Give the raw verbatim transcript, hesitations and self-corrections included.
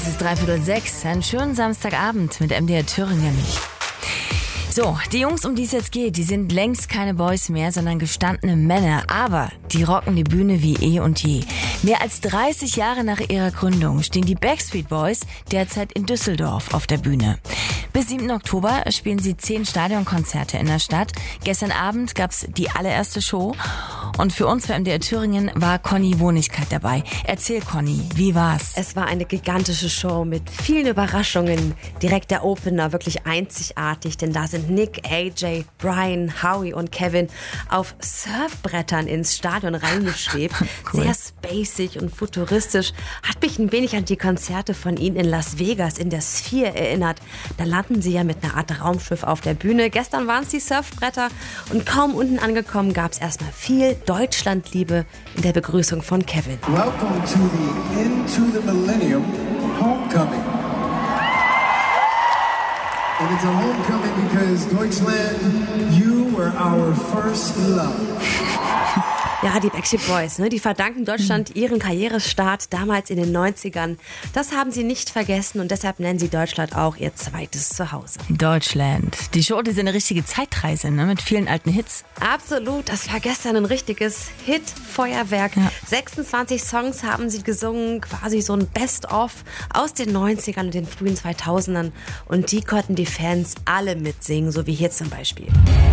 ist dreiviertel sechs. Einen schönen Samstagabend mit M D R Thüringen. So, die Jungs, um die es jetzt geht, die sind längst keine Boys mehr, sondern gestandene Männer. Aber die rocken die Bühne wie eh und je. Mehr als dreißig Jahre nach ihrer Gründung stehen die Backstreet Boys derzeit in Düsseldorf auf der Bühne. Bis siebten Oktober spielen sie zehn Stadionkonzerte in der Stadt. Gestern Abend gab's die allererste Show. Und für uns bei M D R Thüringen war Conny Wohnigkeit dabei. Erzähl, Conny, wie war's? Es war eine gigantische Show mit vielen Überraschungen. Direkt der Opener, wirklich einzigartig, denn da sind Nick, A J, Brian, Howie und Kevin auf Surfbrettern ins Stadion reingeschwebt. Cool. Sehr spacig und futuristisch. Hat mich ein wenig an die Konzerte von ihnen in Las Vegas in der Sphere erinnert. Da landen sie ja mit einer Art Raumschiff auf der Bühne. Gestern waren es die Surfbretter und kaum unten angekommen gab es erstmal viel Deutschlandliebe in der Begrüßung von Kevin. Welcome to the Into the Millennium Homecoming. And it's a homecoming because Deutschland, you were our first love. Ja, die Backstreet Boys, ne, die verdanken Deutschland ihren Karrierestart damals in den neunzigern. Das haben sie nicht vergessen und deshalb nennen sie Deutschland auch ihr zweites Zuhause. Deutschland. Die Show, die ist eine richtige Zeitreise, ne, mit vielen alten Hits. Absolut, das war gestern ein richtiges Hit-Feuerwerk. Ja. sechsundzwanzig Songs haben sie gesungen, quasi so ein Best-of aus den neunzigern und den frühen zweitausendern. Und die konnten die Fans alle mitsingen, so wie hier zum Beispiel.